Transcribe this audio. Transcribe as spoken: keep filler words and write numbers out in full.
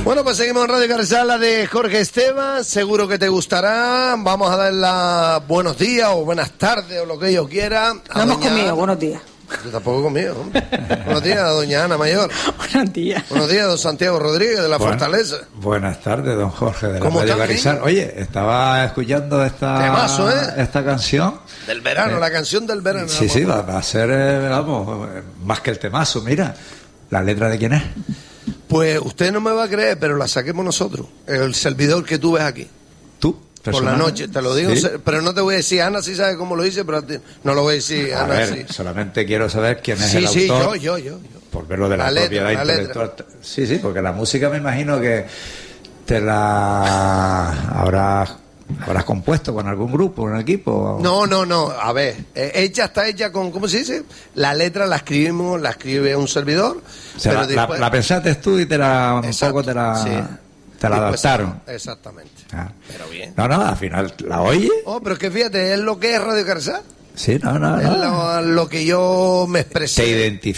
Bueno, pues seguimos en Radio Carrizal, la de Jorge Esteban. Seguro que te gustará. Vamos a dar los buenos días o buenas tardes o lo que ellos quieran. No hemos comido, buenos días. Yo tampoco he comido, hombre. Buenos días, doña Ana Mayor. Buenos días. Buenos días, don Santiago Rodríguez, de La Bueno, Fortaleza. Buenas tardes, don Jorge, de la ¿Cómo Radio está, Carrizal. niño? Oye, estaba escuchando esta, Temazo, ¿eh? esta canción. Del verano, Eh, la canción del verano. Sí, sí, va, va a ser, eh, vamos, eh, más que el temazo. Mira, ¿la letra de quién es? Pues usted no me va a creer, pero la saquemos nosotros. El servidor que tú ves aquí. ¿Tú? Por la noche, te lo digo, ¿Sí? pero no te voy a decir, Ana sí sabe cómo lo hice, pero a ti no lo voy a decir, A Ana ver, sí. solamente quiero saber quién es Sí, el sí, autor. yo, yo, yo, yo. Por ver lo de la, La letra, propiedad la intelectual. Sí, sí, porque la música me imagino que te la habrás, habrás compuesto con algún grupo, un equipo. No, no, no, a ver, eh, hecha está hecha con, ¿cómo se dice? La letra la escribimos, la escribe un servidor. O sea, pero la, después- la pensaste tú y te la, un Exacto, poco te la, sí. te la Después- adaptaron. Exactamente. Ah. Pero bien. No, no, al final la oye. Oh, pero es que fíjate, es lo que es Radio Carrizal. Sí, no, no, Es no. lo, lo que yo me expresé. Te identificas.